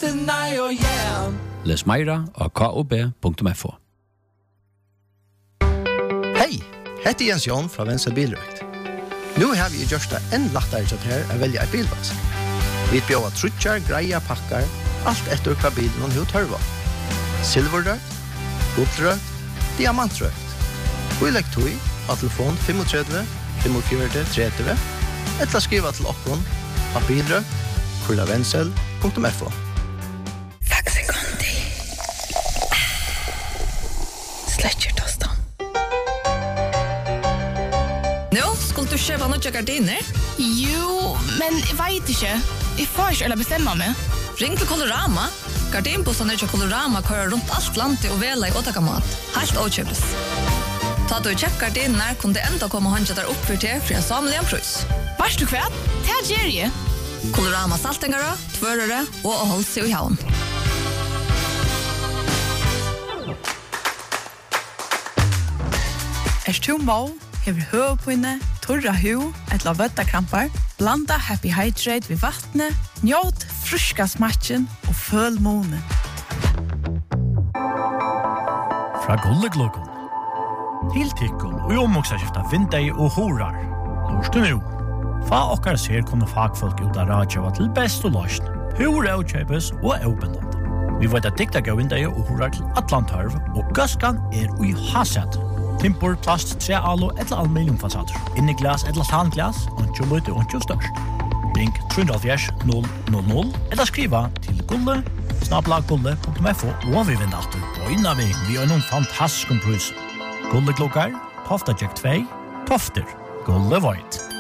tonight, oh yeah. Les meira av kob.fo. Hei, hette Jens Jon fra Venstre Bilrøkt. Nu har vi gjort det enn lettere til her å velge en bilvask. Vi bjør trutjar, greia, pakkar, alt etter hva bilen og hva tørva. Silverrøkt, guldrøkt, diamantrøkt. Og i legg tog av telefon 35 45 30 eller skriva til okkon av bilrøkt@vensel.fo. Skulle du köpa några gardiner? Jo, men jag vet inte. Jag får inte eller bestämma mig. Ring till Colorama. Gardinbussarna i Colorama kör runt allt landet och väla i åtakamat. Helt åtköpes. Ta du check gardinerna kunde ändå komma och handla där upp för till en samliga pris. Vars du kväll? Det ger ju. Colorama saltengara, tvörare och håll sig i havn. Må hever høvepinne, torra hu, etla vøttakrampar, blanda Happy Hydrate ved vattnet, njåt fruska smatchen og føl måne. Fra Gulleglokon til Tikkun og omvoksaskifta vindei og horar. Lorstu nu. Fa okkar ser kunne fagfolk ut av radjava til best og løsn. Hur avkjøpes og avbindande. Vi vet at dikta gav vindei og horar til Atlantarv, og gaskan ui hasset. Timpor, plast, tre alo eller aluminiumfasader. Inni glas eller tanglas, og lite og størst. Ring 370 000 eller skriva til gulle@gulle.fo og vi vinner alltid bøyna vi har noen fantastisk pris. Gulleklokkar, Tofta Jack 2, Tofter, Gulle Void.